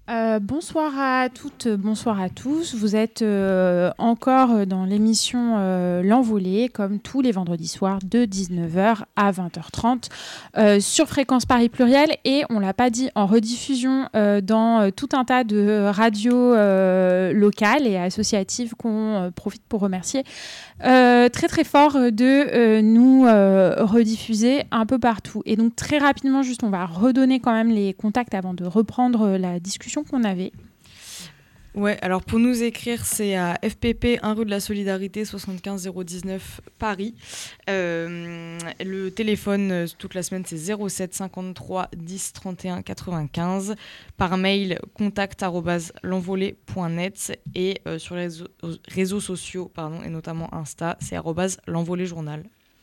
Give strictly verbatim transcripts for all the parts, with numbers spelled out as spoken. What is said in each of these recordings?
Euh, bonsoir à toutes, bonsoir à tous. Vous êtes euh, encore dans l'émission euh, L'Envolée, comme tous les vendredis soirs de dix-neuf heures à vingt heures trente euh, sur Fréquence Paris Pluriel. Et on ne l'a pas dit, en rediffusion euh, dans euh, tout un tas de radios euh, locales et associatives qu'on euh, profite pour remercier euh, très très fort de euh, nous euh, rediffuser un peu partout. Et donc très rapidement, juste on va redonner quand même les contacts avant de reprendre la discussion qu'on avait. Ouais, alors pour nous écrire, c'est à F P P un rue de la Solidarité soixante-quinze zéro dix-neuf Paris. Euh, le téléphone euh, toute la semaine, c'est zéro sept cinquante-trois dix trente et un quatre-vingt-quinze. Par mail, contact arobase l'envolée point net et euh, sur les réseaux, réseaux sociaux, pardon, et notamment Insta, c'est arobase l'envolée journal.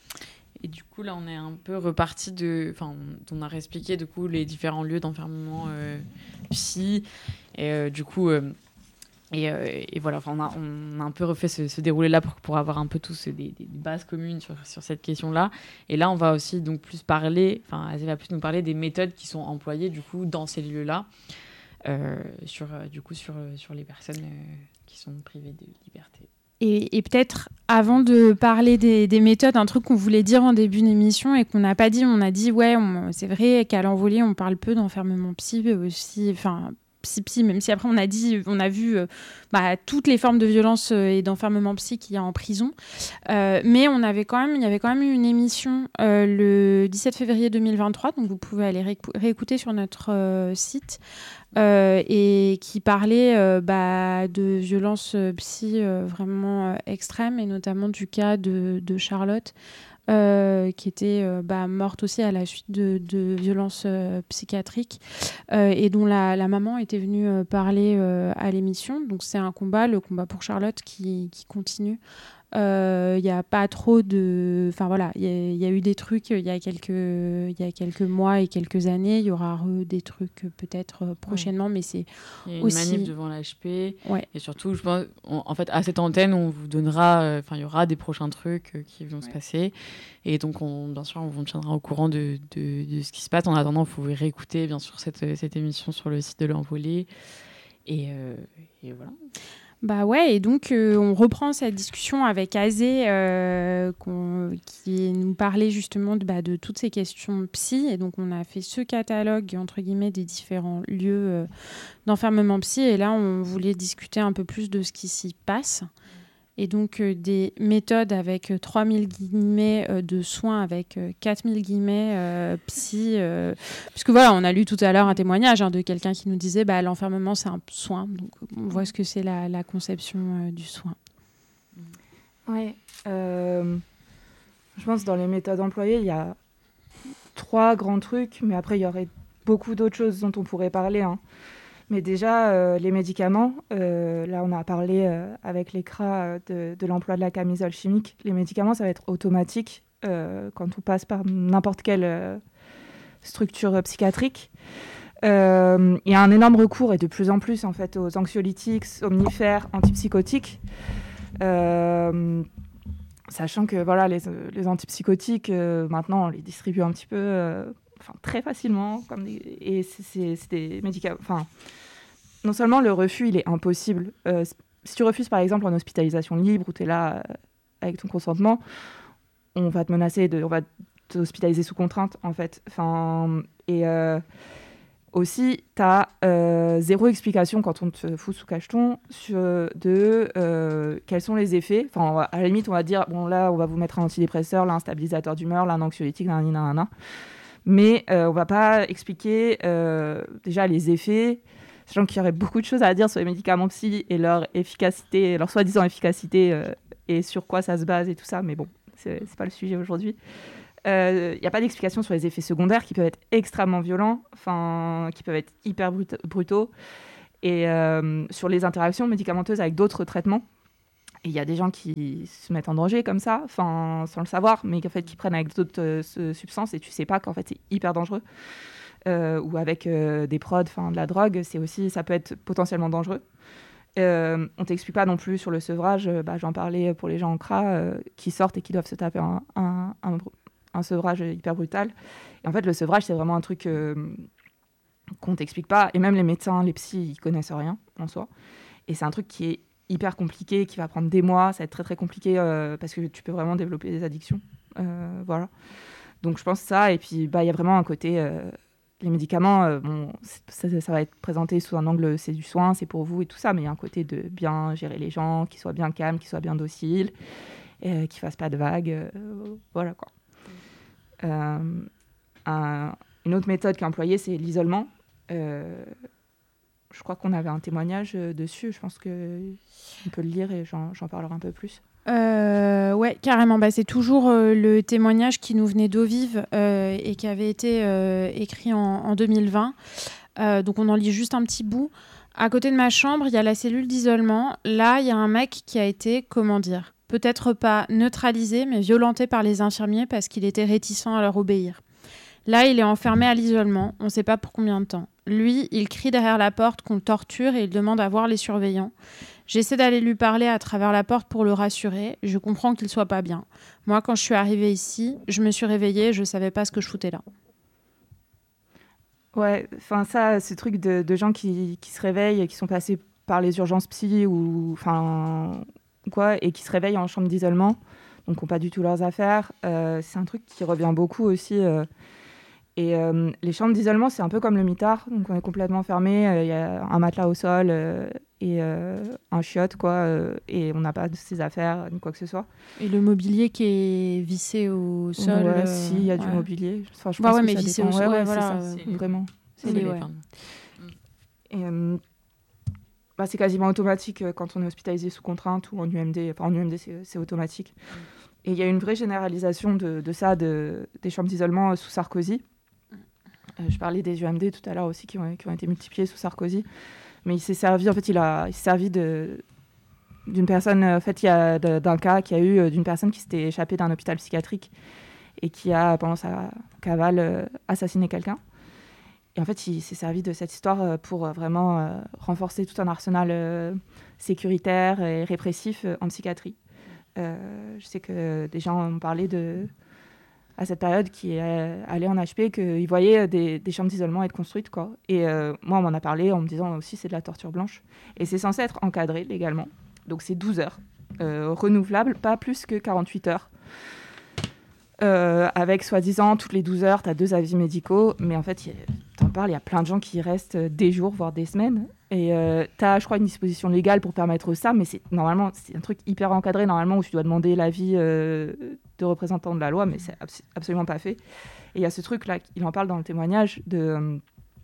Et du coup, là, on est un peu reparti de... Enfin, on a réexpliqué, du coup, les différents lieux d'enfermement euh, psy. Et euh, du coup... Euh, et, euh, et voilà, on a, on a un peu refait ce, ce déroulé-là pour, pour avoir un peu tous des, des, des bases communes sur, sur cette question-là. Et là, on va aussi donc plus parler... Enfin, elle va plus nous parler des méthodes qui sont employées, du coup, dans ces lieux-là. Euh, sur, du coup, sur, sur les personnes euh, qui sont privées de liberté. Et, et peut-être, avant de parler des, des méthodes, un truc qu'on voulait dire en début d'émission et qu'on n'a pas dit, on a dit, ouais, on, c'est vrai qu'à l'Envolée, on parle peu d'enfermement psy aussi, enfin, psy-psy, même si après, on a dit, on a vu euh, bah, toutes les formes de violence et d'enfermement psy qu'il y a en prison. Euh, mais on avait quand même, il y avait quand même eu une émission euh, le dix-sept février deux mille vingt-trois, donc vous pouvez aller ré- réécouter sur notre euh, site. Euh, et qui parlait euh, bah, de violences euh, psy euh, vraiment euh, extrêmes, et notamment du cas de, de Charlotte, euh, qui était euh, bah, morte aussi à la suite de, de violences euh, psychiatriques, euh, et dont la, la maman était venue euh, parler euh, à l'émission. Donc c'est un combat, le combat pour Charlotte, qui, qui continue. Il euh, n'y a pas trop de... Enfin voilà, il y, y a eu des trucs il y a quelques, il y a quelques mois et quelques années. Il y aura des trucs peut-être prochainement, ouais. Mais c'est il y a une aussi... manif devant l'H P. Ouais. Et surtout, je pense, on, en fait, à cette antenne, on vous donnera... Enfin, euh, il y aura des prochains trucs euh, qui vont ouais. se passer. Et donc, on, bien sûr, on vous tiendra au courant de, de, de ce qui se passe. En attendant, vous pouvez réécouter, bien sûr, cette, cette émission sur le site de l'Envolée. Et, euh, et voilà. Bah ouais, et donc euh, on reprend cette discussion avec Azé euh, qui nous parlait justement de, bah, de toutes ces questions psy, et donc on a fait ce catalogue entre guillemets des différents lieux euh, d'enfermement psy, et là on voulait discuter un peu plus de ce qui s'y passe, et donc euh, des méthodes avec euh, trois mille guillemets euh, de soins, avec euh, quatre mille guillemets euh, psy, euh, puisque voilà, on a lu tout à l'heure un témoignage hein, de quelqu'un qui nous disait bah, l'enfermement c'est un soin, donc on voit ce que c'est la, la conception euh, du soin. Oui, euh, je pense que dans les méthodes employées, il y a trois grands trucs, mais après il y aurait beaucoup d'autres choses dont on pourrait parler, hein. Mais déjà, euh, les médicaments, euh, là on a parlé euh, avec l'E C R A de, de l'emploi de la camisole chimique. Les médicaments, ça va être automatique euh, quand on passe par n'importe quelle euh, structure psychiatrique. Euh, il y a un énorme recours, et de plus en plus en fait, aux anxiolytiques, somnifères, antipsychotiques. Euh, sachant que voilà, les, les antipsychotiques, euh, maintenant on les distribue un petit peu... Euh, Enfin, très facilement, comme des, et c'est, c'est, c'est des médicaments. Enfin, non seulement le refus, il est impossible. Euh, si tu refuses, par exemple, en hospitalisation libre, où tu es là euh, avec ton consentement, on va te menacer, de, on va t'hospitaliser sous contrainte, en fait. Enfin, et euh, aussi, tu as euh, zéro explication quand on te fout sous cacheton sur, de euh, quels sont les effets. Enfin, à la limite, on va dire, bon, là, on va vous mettre un antidépresseur, là, un stabilisateur d'humeur, là, un anxiolytique, là, là, là, là. Mais euh, on ne va pas expliquer euh, déjà les effets, sachant qu'il y aurait beaucoup de choses à dire sur les médicaments psy et leur efficacité, leur soi-disant efficacité euh, et sur quoi ça se base et tout ça. Mais bon, ce n'est pas le sujet aujourd'hui. Il euh, n'y a pas d'explication sur les effets secondaires qui peuvent être extrêmement violents, qui peuvent être hyper brut- brutaux, et euh, sur les interactions médicamenteuses avec d'autres traitements. Et il y a des gens qui se mettent en danger comme ça, sans le savoir, mais en fait, qui prennent avec d'autres euh, substances et tu ne sais pas qu'en fait, c'est hyper dangereux. Euh, ou avec euh, des prods, de la drogue, c'est aussi, ça peut être potentiellement dangereux. Euh, on ne t'explique pas non plus sur le sevrage, bah, j'en parlais pour les gens en C R A euh, qui sortent et qui doivent se taper un, un, un, un sevrage hyper brutal. Et en fait, le sevrage, c'est vraiment un truc... Euh, qu'on t'explique pas. Et même les médecins, les psys, ils connaissent rien en soi. Et c'est un truc qui est hyper compliqué, qui va prendre des mois. Ça va être très très compliqué euh, parce que tu peux vraiment développer des addictions. Euh, voilà. Donc je pense ça. Et puis bah il y a vraiment un côté euh, les médicaments. Euh, bon, ça, ça va être présenté sous un angle c'est du soin, c'est pour vous et tout ça. Mais il y a un côté de bien gérer les gens, qu'ils soient bien calmes, qu'ils soient bien dociles, et euh, qu'ils fassent pas de vagues. Euh, voilà quoi. Euh, un, une autre méthode qui est employée, c'est l'isolement. Euh, je crois qu'on avait un témoignage dessus. Je pense qu'on peut le lire et j'en, j'en parlerai un peu plus. Euh, ouais, carrément. Bah, c'est toujours euh, le témoignage qui nous venait d'Eau Vive euh, et qui avait été euh, écrit en, en deux mille vingt. Euh, donc on en lit juste un petit bout. À côté de ma chambre, il y a la cellule d'isolement. Là, il y a un mec qui a été, comment dire, peut-être pas neutralisé, mais violenté par les infirmiers parce qu'il était réticent à leur obéir. Là, il est enfermé à l'isolement. On ne sait pas pour combien de temps. Lui, il crie derrière la porte qu'on le torture et il demande à voir les surveillants. J'essaie d'aller lui parler à travers la porte pour le rassurer. Je comprends qu'il ne soit pas bien. Moi, quand je suis arrivée ici, je me suis réveillée et je ne savais pas ce que je foutais là. Ouais, enfin ça, ce truc de, de gens qui, qui se réveillent et qui sont passés par les urgences psy ou enfin quoi et qui se réveillent en chambre d'isolement, donc qui n'ont pas du tout leurs affaires, euh, c'est un truc qui revient beaucoup aussi. Euh, et euh, les chambres d'isolement, c'est un peu comme le mitard, donc on est complètement fermé, il euh, y a un matelas au sol euh, et euh, un chiotte quoi, euh, et on n'a pas de ses affaires ni quoi que ce soit. Et le mobilier qui est vissé au sol. Ouais, euh, si, il y a du ouais. mobilier. Enfin, je bah pense ouais, que mais ça vissé dépend. au sol, Ouais, ouais, ouais, voilà. c'est ça, C'est vraiment. C'est les, les, ouais. Et, euh, bah, c'est quasiment automatique euh, quand on est hospitalisé sous contrainte ou en U M D. Enfin, en U M D, c'est, c'est automatique. Et il y a une vraie généralisation de, de ça, de, des chambres d'isolement euh, sous Sarkozy. Euh, je parlais des U M D tout à l'heure aussi qui ont, qui ont été multipliés sous Sarkozy. Mais il s'est servi, en fait, il, a, il s'est servi de, d'une personne, en fait, il y a de, d'un cas qu'il y a eu euh, d'une personne qui s'était échappée d'un hôpital psychiatrique et qui a, pendant sa cavale, euh, assassiné quelqu'un. Et en fait, il s'est servi de cette histoire pour vraiment euh, renforcer tout un arsenal euh, sécuritaire et répressif euh, en psychiatrie. Euh, je sais que des gens ont parlé de, à cette période qui est allé en H P, qu'ils voyaient des, des chambres d'isolement être construites, quoi. Et euh, moi, on m'en a parlé en me disant aussi c'est de la torture blanche. Et c'est censé être encadré légalement. Donc c'est douze heures, euh, renouvelable, pas plus que quarante-huit heures. Euh, avec soi-disant toutes les douze heures, tu as deux avis médicaux, mais en fait, t'en parles, il y a plein de gens qui restent des jours, voire des semaines. Et euh, tu as, je crois, une disposition légale pour permettre ça, mais c'est, normalement, c'est un truc hyper encadré, normalement, où tu dois demander l'avis euh, de représentants de la loi, mais c'est abs- absolument pas fait. Et il y a ce truc-là, il en parle dans le témoignage, de...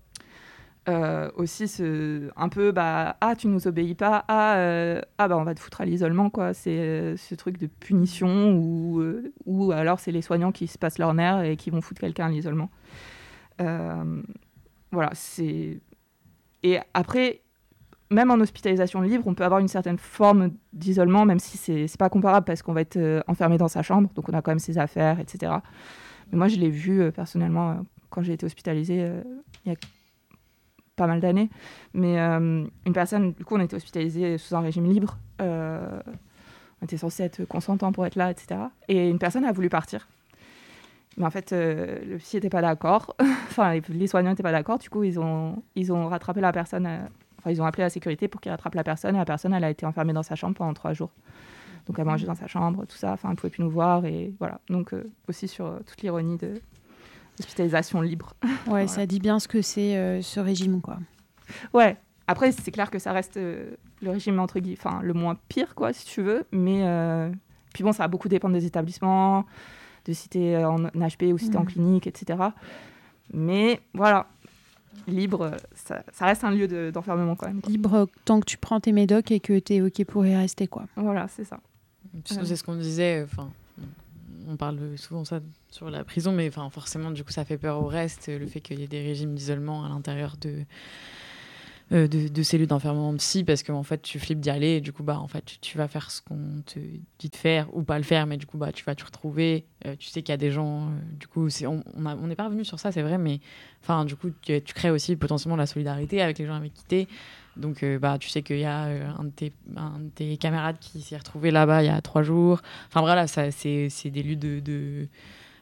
Euh, aussi ce, un peu bah ah tu nous obéis pas, ah euh, ah bah on va te foutre à l'isolement quoi, c'est euh, ce truc de punition ou euh, ou alors c'est les soignants qui se passent leur nerf et qui vont foutre quelqu'un à l'isolement. Euh, voilà, c'est et après même en hospitalisation libre on peut avoir une certaine forme d'isolement même si c'est c'est pas comparable parce qu'on va être euh, enfermé dans sa chambre donc on a quand même ses affaires etc. Mais moi je l'ai vu euh, personnellement euh, quand j'ai été hospitalisée euh, il y a pas mal d'années, mais euh, une personne, du coup, on était hospitalisé sous un régime libre, euh, on était censé être consentant pour être là, et cetera. Et une personne a voulu partir, mais en fait, euh, le psy n'était pas d'accord, enfin, les soignants n'étaient pas d'accord, du coup, ils ont, ils ont rattrapé la personne, euh, enfin, ils ont appelé la sécurité pour qu'ils rattrapent la personne, et la personne, elle a été enfermée dans sa chambre pendant trois jours. Donc, elle mangeait dans sa chambre, tout ça, enfin, elle ne pouvait plus nous voir, et voilà. Donc, euh, aussi sur euh, toute l'ironie de hospitalisation libre. Ouais, voilà. Ça dit bien ce que c'est euh, ce régime, quoi. Ouais. Après, c'est clair que ça reste euh, le régime entre guillemets, enfin le moins pire, quoi, si tu veux. Mais euh... puis bon, ça va beaucoup dépendre des établissements, de si t'es en H P ou si t'es mmh. en clinique, et cetera. Mais voilà, libre, ça, ça reste un lieu de, d'enfermement quand même. Quoi. Libre tant que tu prends tes médocs et que t'es ok pour y rester, quoi. Voilà, c'est ça. Parce que c'est ce qu'on disait. Enfin, on parle souvent ça sur la prison, mais enfin forcément, du coup, ça fait peur au reste. Le fait qu'il y ait des régimes d'isolement à l'intérieur de euh, de, de cellules d'enfermement psy, parce qu'en fait, tu flippes d'y aller. Et du coup, bah, en fait, tu, tu vas faire ce qu'on te dit de faire ou pas le faire, mais du coup, bah, tu vas te retrouver. Euh, tu sais qu'il y a des gens. Euh, du coup, c'est, on on a, on n'est pas revenu sur ça, c'est vrai, mais enfin, du coup, tu, tu crées aussi potentiellement la solidarité avec les gens avec qui t'es. Donc, euh, bah, tu sais qu'il y a euh, un, de tes, un de tes camarades qui s'est retrouvé là-bas il y a trois jours. Enfin, voilà, ça, c'est, c'est des lieux de, de,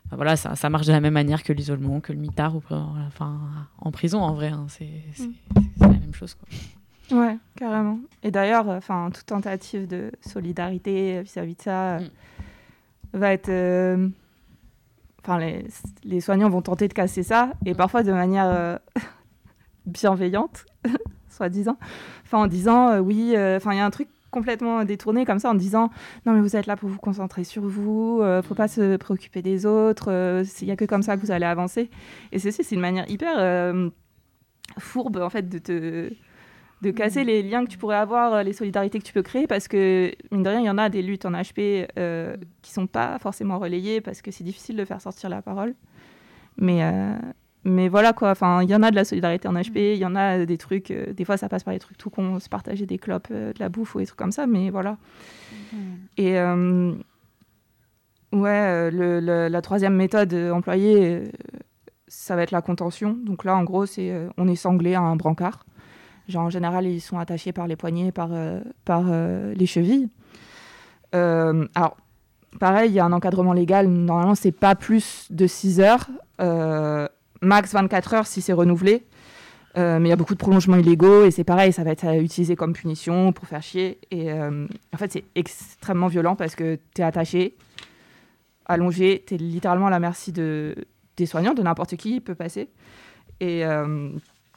enfin, voilà, ça, ça marche de la même manière que l'isolement, que le mitard, ou, enfin, en prison en vrai, hein, c'est, c'est, Mm. c'est, c'est la même chose, quoi. Ouais, carrément. Et d'ailleurs, enfin, toute tentative de solidarité vis-à-vis de ça Mm. va être... euh, Enfin, les, les soignants vont tenter de casser ça, et parfois de manière euh, bienveillante, soi-disant. Enfin, en disant, euh, oui, enfin, il y a un truc complètement détourné comme ça, en disant, non, mais vous êtes là pour vous concentrer sur vous, euh, faut pas se préoccuper des autres, il n'y a que comme ça que vous allez avancer. Et c'est, c'est une manière hyper euh, fourbe, en fait, de te... de casser les liens que tu pourrais avoir, les solidarités que tu peux créer, parce que, mine de rien, il y en a des luttes en H P euh, qui ne sont pas forcément relayées, parce que c'est difficile de faire sortir la parole. Mais, euh, mais voilà, quoi. Enfin, il y en a de la solidarité en H P, il y en a des trucs... Euh, des fois, ça passe par des trucs tout cons, se partager des clopes, euh, de la bouffe ou des trucs comme ça, mais voilà. Mmh. Et... Euh, ouais, euh, le, le, la troisième méthode employée, euh, ça va être la contention. Donc là, en gros, c'est euh, on est sanglé à un brancard. Genre, en général, ils sont attachés par les poignets, par, euh, par euh, les chevilles. Euh, alors, pareil, il y a un encadrement légal. Normalement, c'est pas plus de six heures. Euh, max vingt-quatre heures si c'est renouvelé. Euh, mais il y a beaucoup de prolongements illégaux. Et c'est pareil, ça va être utilisé comme punition pour faire chier. Et euh, en fait, c'est extrêmement violent parce que t'es attaché, allongé. T'es littéralement à la merci de, des soignants, de n'importe qui, il peut passer. Et... Euh,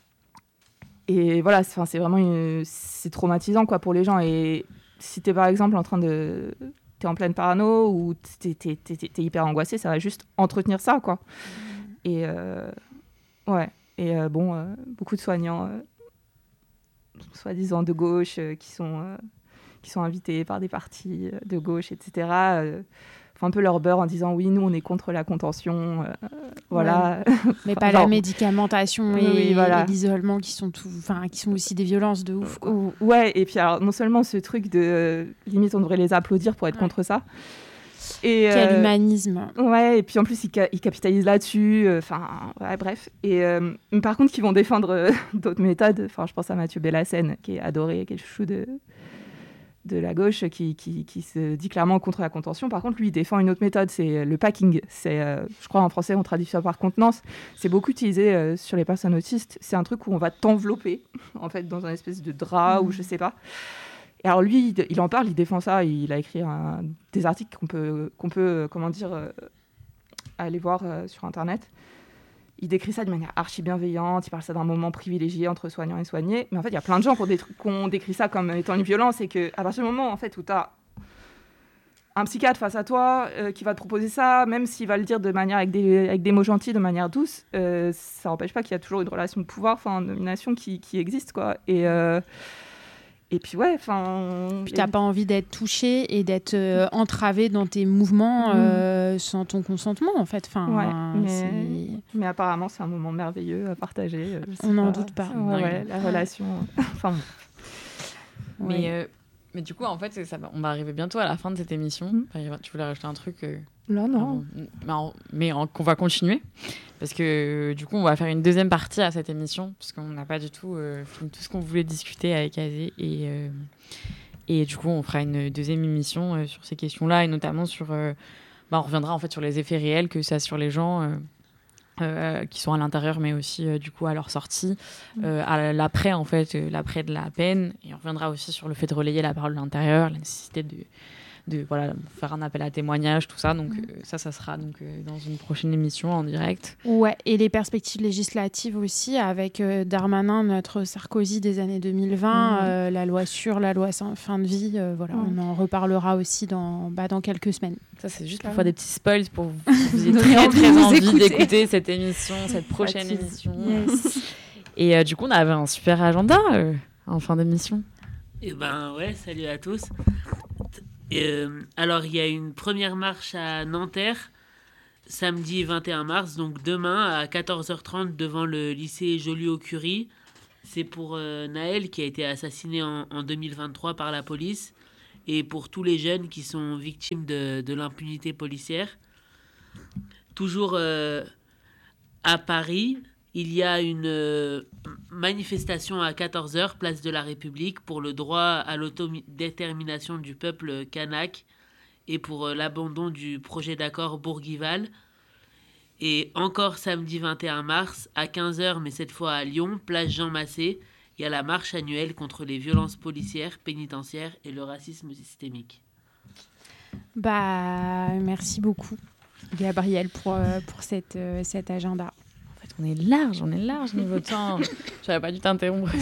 Et voilà, c'est, c'est vraiment une, c'est traumatisant quoi, pour les gens. Et si tu es par exemple en train de... T'es en pleine parano ou t'es, t'es, t'es, t'es hyper angoissé, ça va juste entretenir ça, quoi. Mmh. Et euh, ouais. Et euh, bon, euh, beaucoup de soignants, euh, soi-disant de gauche, euh, qui, sont, euh, qui sont invités par des partis de gauche, et cetera, euh, font un peu leur beurre en disant oui, nous on est contre la contention, euh, voilà. Ouais. Mais pas enfin, la médicamentation et, oui, voilà. et l'isolement qui sont, tout, qui sont aussi des violences de ouf. Quoi. Ouais, et puis alors non seulement ce truc de euh, limite on devrait les applaudir pour être ouais. contre ça. Et, Quel euh, humanisme. Ouais, et puis en plus ils, ca- ils capitalisent là-dessus, enfin euh, ouais, bref. Et euh, par contre, qui vont défendre euh, d'autres méthodes, enfin je pense à Mathieu Bellassène qui est adoré, qui est le chouchou de de la gauche qui, qui, qui se dit clairement contre la contention. Par contre, lui, il défend une autre méthode, c'est le packing. C'est, euh, je crois en français, on traduit ça par contenance. C'est beaucoup utilisé euh, sur les personnes autistes. C'est un truc où on va t'envelopper, en fait, dans un espèce de drap mmh. ou je sais pas. Et alors lui, il, il en parle, il défend ça. Il a écrit un, des articles qu'on peut, qu'on peut comment dire, euh, aller voir euh, sur Internet. Il décrit ça de manière archi bienveillante, il parle ça d'un moment privilégié entre soignants et soignés. Mais en fait, il y a plein de gens qui ont, dé- qui ont décrit ça comme étant une violence et qu'à partir du moment en fait, où tu as un psychiatre face à toi euh, qui va te proposer ça, même s'il va le dire de manière avec des, avec des mots gentils, de manière douce, euh, ça n'empêche pas qu'il y a toujours une relation de pouvoir, enfin, de domination qui, qui existe, quoi. Et... Euh, Et puis ouais, enfin... Puis t'as et... pas envie d'être touché et d'être euh, entravé dans tes mouvements euh, mmh. sans ton consentement, en fait. Enfin, ouais, mais... C'est... mais apparemment, c'est un moment merveilleux à partager. On n'en doute pas. Ouais, ouais, la relation... enfin bon. Mais, euh, mais du coup, en fait, ça, on va arriver bientôt à la fin de cette émission. Mmh. Enfin, tu voulais rajouter un truc euh... Là, non. Mais, en, mais en, qu'on va continuer. Parce que du coup, on va faire une deuxième partie à cette émission. Parce qu'on n'a pas du tout euh, fini tout ce qu'on voulait discuter avec Azé. Et, euh, et du coup, on fera une deuxième émission euh, sur ces questions-là. Et notamment sur... Euh, bah, on reviendra en fait sur les effets réels que ça a sur les gens euh, euh, qui sont à l'intérieur, mais aussi euh, du coup à leur sortie. Euh, à l'après, en fait, euh, l'après de la peine. Et on reviendra aussi sur le fait de relayer la parole de l'intérieur, la nécessité de... de voilà, faire un appel à témoignage, tout ça. Donc mmh. euh, ça, ça sera donc, euh, dans une prochaine émission en direct. Ouais, et les perspectives législatives aussi, avec euh, Darmanin, notre Sarkozy des années deux mille vingt, mmh. euh, la loi sur la loi sans fin de vie. Euh, voilà, mmh. on en reparlera aussi dans, bah, dans quelques semaines. Ça, c'est juste pour faire des petits spoils, pour vous, vous ayez très, très envie écouter. d'écouter cette émission, cette prochaine émission. Yes. Et euh, du coup, on avait un super agenda euh, en fin d'émission. Eh ben ouais, salut à tous. Euh, alors, il y a une première marche à Nanterre, samedi vingt et un mars, donc demain à quatorze heures trente devant le lycée Joliot-Curie. C'est pour euh, Naël qui a été assassiné en, en deux mille vingt-trois par la police et pour tous les jeunes qui sont victimes de, de l'impunité policière. Toujours euh, à Paris, il y a une euh, manifestation à quatorze heures, place de la République, pour le droit à l'autodétermination du peuple kanak et pour euh, l'abandon du projet d'accord Bourguival. Et encore samedi vingt et un mars, à quinze heures, mais cette fois à Lyon, place Jean Massé, il y a la marche annuelle contre les violences policières, pénitentiaires et le racisme systémique. Bah, merci beaucoup, Gabriel, pour, euh, pour cette, euh, cet agenda. En fait, on est large, on est large niveau temps. J'aurais pas dû t'interrompre.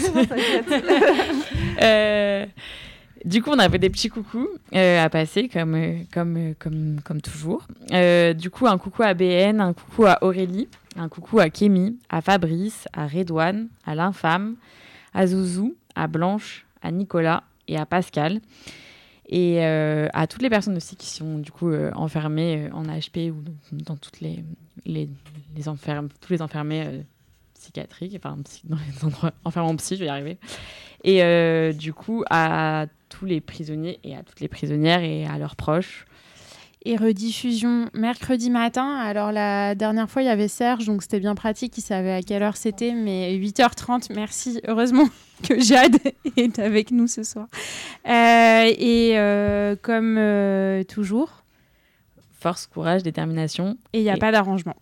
euh, du coup, on avait des petits coucous euh, à passer, comme, euh, comme, euh, comme, comme toujours. Euh, du coup, un coucou à B N, un coucou à Aurélie, un coucou à Kémy, à Fabrice, à Redouane, à l'Infâme, à Zouzou, à Blanche, à Nicolas et à Pascal. Et euh, à toutes les personnes aussi qui sont du coup euh, enfermées euh, en H P ou dans, dans toutes les, les, les enfermes, tous les enfermés euh, psychiatriques, enfin psy, dans les endroits enfermés en psy, je vais y arriver. Et euh, du coup à tous les prisonniers et à toutes les prisonnières et à leurs proches. Et rediffusion mercredi matin. Alors la dernière fois, il y avait Serge, donc c'était bien pratique, il savait à quelle heure c'était, mais huit heures trente, merci. Heureusement que Jade est avec nous ce soir. Euh, et euh, comme euh, toujours... Force, courage, détermination. Et il n'y a et... pas d'arrangement.